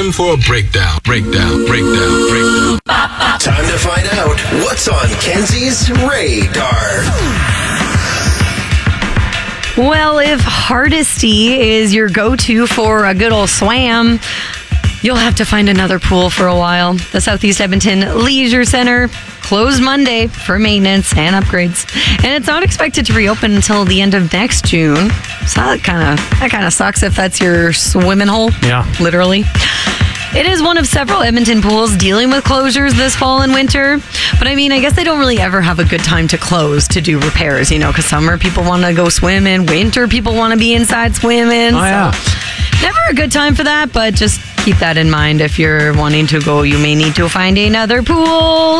Time for a breakdown. Breakdown. Time to find out what's on Kenzie's radar. Well, if Hardesty is your go-to for a good old swam, you'll have to find another pool for a while. The Southeast Edmonton Leisure Centre closed Monday for maintenance and upgrades, and it's not expected to reopen until the end of next June. So that kind of sucks if that's your swimming hole. Yeah, literally. It is one of several Edmonton pools dealing with closures this fall and winter. But I mean, I guess they don't really ever have a good time to close to do repairs, because summer people want to go swimming, winter people want to be inside swimming. Oh, yeah. Never a good time for that, but just keep that in mind. If you're wanting to go, you may need to find another pool.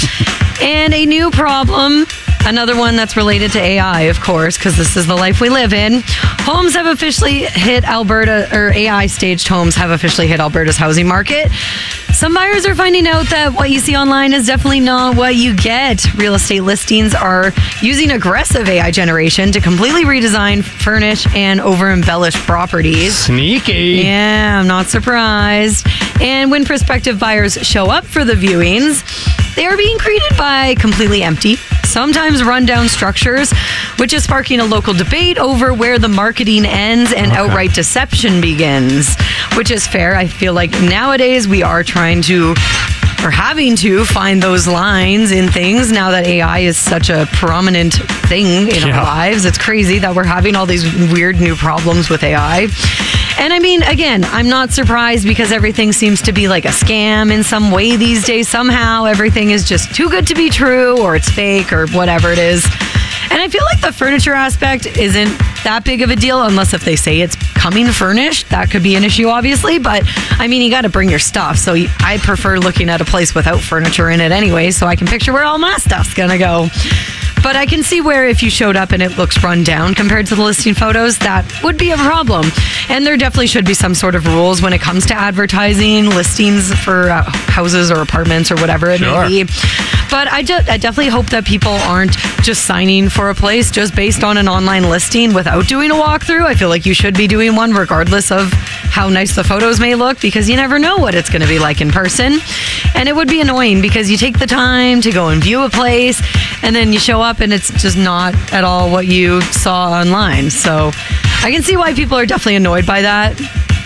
And a new problem. Another one that's related to AI, of course, because this is the life we live in. Homes have officially hit Alberta, or AI-staged homes have officially hit Alberta's housing market. Some buyers are finding out that what you see online is definitely not what you get. Real estate listings are using aggressive AI generation to completely redesign, furnish, and over-embellish properties. Sneaky. Yeah, I'm not surprised. And when prospective buyers show up for the viewings, they are being greeted by completely empty, sometimes rundown structures, which is sparking a local debate over where the marketing ends and outright deception begins, which is fair. I feel like nowadays we are trying to, or having to, find those lines in things now that AI is such a prominent thing in our lives. It's crazy that we're having all these weird new problems with AI. And I mean, again, I'm not surprised because everything seems to be like a scam in some way these days. Somehow everything is just too good to be true, or it's fake, or whatever it is. And I feel like the furniture aspect isn't that big of a deal unless if they say it's coming furnished. That could be an issue, obviously. But I mean, you got to bring your stuff. So I prefer looking at a place without furniture in it anyway, so I can picture where all my stuff's going to go. But I can see where if you showed up and it looks run down compared to the listing photos, that would be a problem. And there definitely should be some sort of rules when it comes to advertising listings for houses or apartments or whatever it may be. But I definitely hope that people aren't just signing for a place just based on an online listing without doing a walkthrough. I feel like you should be doing one regardless of how nice the photos may look, because you never know what it's going to be like in person. And it would be annoying because you take the time to go and view a place and then you show up and it's just not at all what you saw online. So I can see why people are definitely annoyed by that.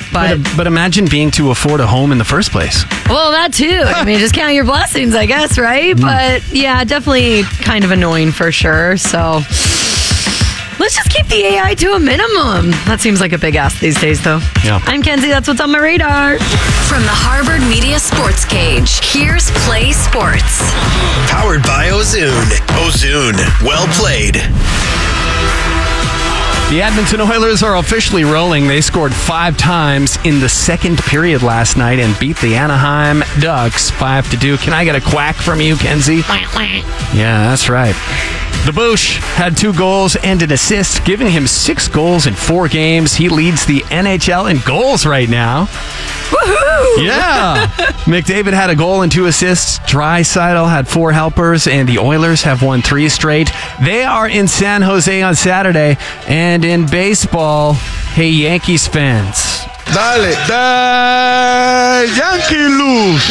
But imagine being to afford a home in the first place. Well, that too. I mean, just count your blessings, I guess, right? But yeah, definitely kind of annoying for sure. So let's just keep the AI to a minimum. That seems like a big ask these days, though. Yeah. I'm Kenzie. That's what's on my radar. From the Harvard Media Sports Cage, here's Play Sports. Powered by Ozoon. Ozoon. Well played. The Edmonton Oilers are officially rolling. They scored 5 times in the second period last night and beat the Anaheim Ducks 5-2. Can I get a quack from you, Kenzie? Yeah, that's right. The Boosh had 2 goals and an assist, giving him 6 goals in 4 games. He leads the NHL in goals right now. Woohoo! Yeah. McDavid had a goal and 2 assists. Draisaitl had 4 helpers, and the Oilers have won 3 straight. They are in San Jose on Saturday. And in baseball, hey, Yankees fans. Dale, Yankee lose.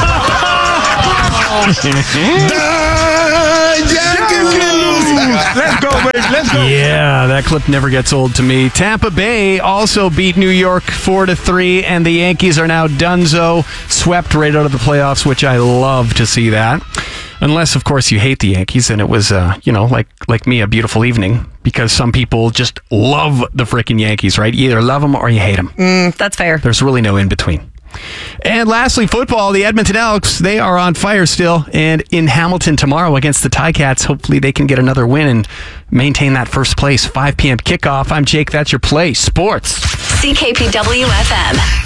Let's go, baby. Let's go. Yeah, that clip never gets old to me. Tampa Bay also beat New York 4-3, and the Yankees are now donezo, swept right out of the playoffs, which I love to see that. Unless, of course, you hate the Yankees, and it was, like me, a beautiful evening, because some people just love the freaking Yankees, right? You either love them or you hate them. That's fair. There's really no in between. And lastly, football, the Edmonton Elks, they are on fire still, and in Hamilton tomorrow against the Ticats. Hopefully they can get another win and maintain that first place. 5 p.m. kickoff. I'm Jake. That's your Play Sports. CKPW FM.